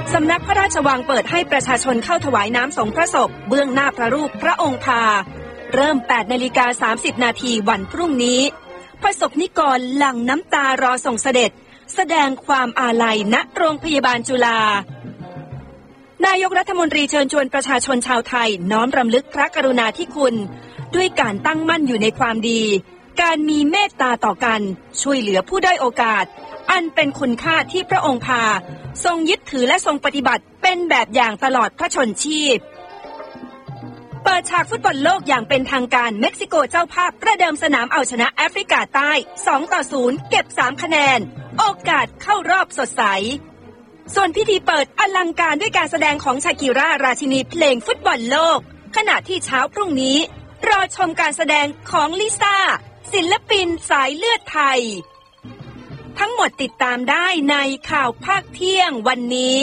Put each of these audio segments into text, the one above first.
สำนักพระราชวังเปิดให้ประชาชนเข้าถวายน้ำสงพระศพเบื้องหน้าพระรูปพระองค์พาเริ่ม 8:30 น.วันพรุ่งนี้ประสบนิกรหลั่งน้ำตารอส่งเสด็จแสดงความอาลัยณโรงพยาบาลจุฬานายกรัฐมนตรีเชิญชวนประชาชนชาวไทยน้อมรำลึกพระกรุณาธิคุณด้วยการตั้งมั่นอยู่ในความดีการมีเมตตาต่อกันช่วยเหลือผู้ด้อยโอกาสอันเป็นคุณค่าที่พระองค์พาทรงยึดถือและทรงปฏิบัติเป็นแบบอย่างตลอดพระชนชีพเปิดฉากฟุตบอลโลกอย่างเป็นทางการเม็กซิโกเจ้าภาพประเดิมสนามเอาชนะแอฟริกาใต้ 2-0 เก็บ 3 คะแนนโอกาสเข้ารอบสดใสส่วนพิธีเปิดอลังการด้วยการแสดงของชากิร่าราชินีเพลงฟุตบอลโลกขณะที่เช้าพรุ่งนี้รอชมการแสดงของลิซ่าศิลปินสายเลือดไทยทั้งหมดติดตามได้ในข่าวภาคเที่ยงวันนี้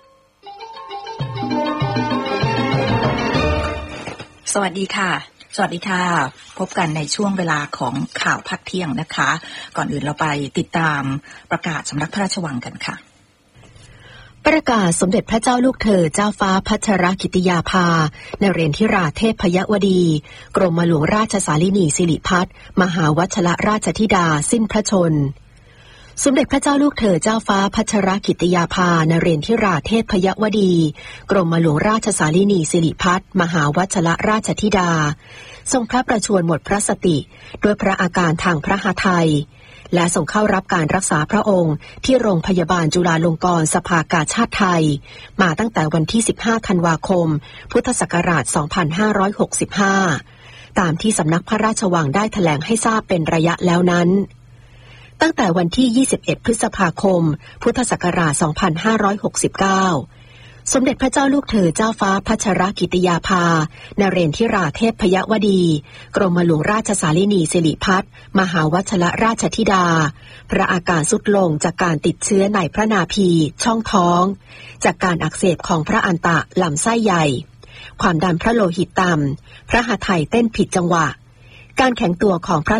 สวัสดีค่ะสวัสดีค่ะพบกันในช่วงเวลาของข่าวภาคเที่ยงนะคะก่อนอื่นเราไปติดตามประกาศสำนักพระราชวังกันค่ะประกาศสมเด็จพระเจ้าลูกเธอเจ้าฟ้าพัชรกิติยาภานเรนทิราเทพยวดีกรมหลวงราชสารินีสิริพัฒน์มหาวัชรราชธิดาสิ้นพระชนสมเด็จพระเจ้าลูกเธอเจ้าฟ้าพัชรกิติยาภานเรนทิราเทพยวดีกรมหลวงราชสารินีสิริพัฒน์มหาวัชรราชธิดาทรงพระประชวรหมดพระสติด้วยพระอาการทางพระหทัยและส่งเข้ารับการรักษาพระองค์ที่โรงพยาบาลจุฬาลงกรณ์สภากาชาดไทยมาตั้งแต่วันที่15ธันวาคมพุทธศักราช2565ตามที่สำนักพระราชวังได้แถลงให้ทราบเป็นระยะแล้วนั้นตั้งแต่วันที่21พฤษภาคมพุทธศักราช2569สมเด็จพระเจ้าลูกเธอเจ้าฟ้าพัชรกิติยาภานเรนทิราเทพยวดีกรมหลวงราชสารินีสิริพัฒน์มหาวัชรราชธิดาพระอาการทรุดลงจากการติดเชื้อในพระนาภีช่องท้องจากการอักเสบของพระอันตะลำไส้ใหญ่ความดันพระโลหิตต่ำพระหทัยเต้นผิดจังหวะการแข็งตัวของพระ